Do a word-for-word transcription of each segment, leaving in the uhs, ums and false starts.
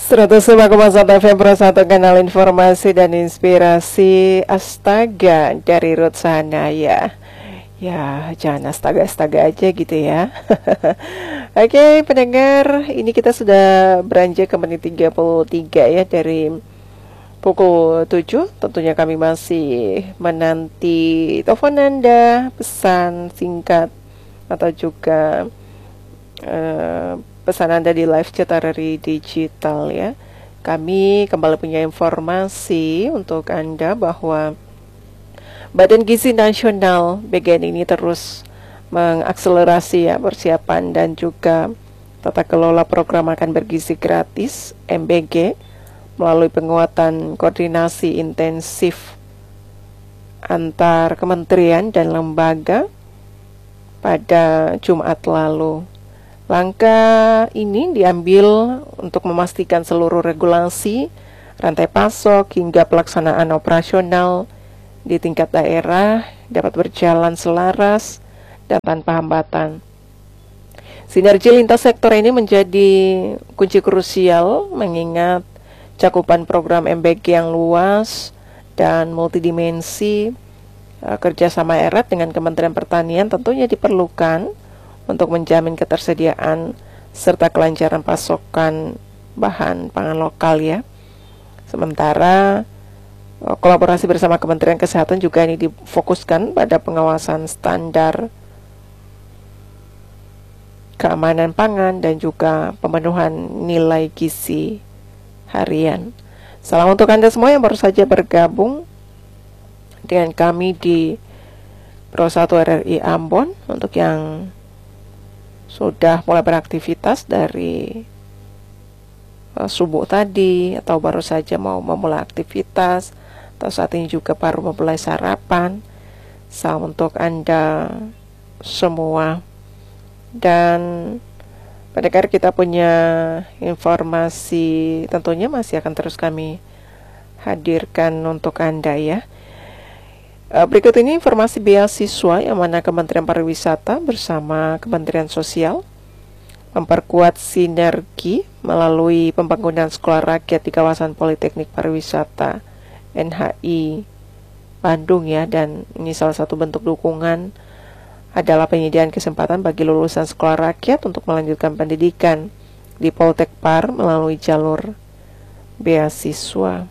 seratus lima koma satu F M Pro satu, kanal informasi dan inspirasi. Astaga dari Ruth Sahanaya. Ya, jangan astaga-astaga aja gitu ya. Oke, pendengar, ini kita sudah beranjak ke menit tiga puluh tiga ya dari pukul tujuh. Tentunya kami masih menanti telepon Anda, pesan singkat atau juga uh, pesan Anda di live chat R R I Digital ya. Kami kembali punya informasi untuk Anda bahwa Badan Gizi Nasional B G N ini terus mengakselerasi ya persiapan dan juga tata kelola program makan bergizi gratis M B G melalui penguatan koordinasi intensif antar kementerian dan lembaga pada Jumat lalu. Langkah ini diambil untuk memastikan seluruh regulasi, rantai pasok hingga pelaksanaan operasional di tingkat daerah dapat berjalan selaras dan tanpa hambatan. Sinergi lintas sektor ini menjadi kunci krusial mengingat cakupan program M B G yang luas dan multidimensi. Kerjasama erat dengan Kementerian Pertanian tentunya diperlukan untuk menjamin ketersediaan serta kelancaran pasokan bahan pangan lokal ya. Sementara kolaborasi bersama Kementerian Kesehatan juga ini difokuskan pada pengawasan standar keamanan pangan dan juga pemenuhan nilai gizi harian. Salam untuk Anda semua yang baru saja bergabung dengan kami di Pro satu R R I Ambon. Untuk yang sudah mulai beraktivitas dari uh, subuh tadi atau baru saja mau memulai aktivitas atau saat ini juga baru memulai sarapan, salam untuk Anda semua. Dan pendengar, kita punya informasi tentunya masih akan terus kami hadirkan untuk Anda ya. Berikut ini informasi beasiswa yang mana Kementerian Pariwisata bersama Kementerian Sosial memperkuat sinergi melalui pembangunan sekolah rakyat di kawasan Politeknik Pariwisata N H I Bandung ya. Dan ini salah satu bentuk dukungan adalah penyediaan kesempatan bagi lulusan sekolah rakyat untuk melanjutkan pendidikan di Poltek Par melalui jalur beasiswa.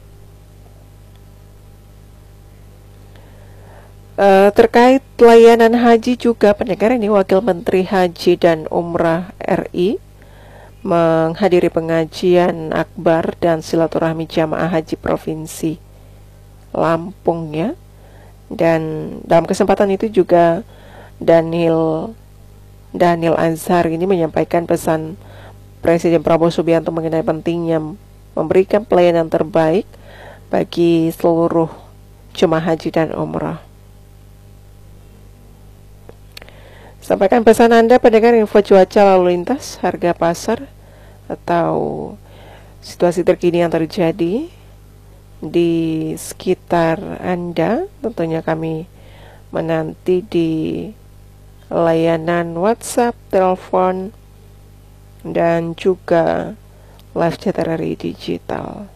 Uh, terkait layanan haji juga, pendengar, ini Wakil Menteri Haji dan Umrah R I menghadiri pengajian akbar dan silaturahmi jamaah haji Provinsi Lampung ya. Dan dalam kesempatan itu juga Daniel Daniel Azhar ini menyampaikan pesan Presiden Prabowo Subianto mengenai pentingnya memberikan pelayanan terbaik bagi seluruh jemaah haji dan umrah. Sampaikan pesan Anda pendengar, info cuaca lalu lintas, harga pasar atau situasi terkini yang terjadi di sekitar Anda. Tentunya kami menanti di layanan WhatsApp, telepon, dan juga live chat R R I Digital.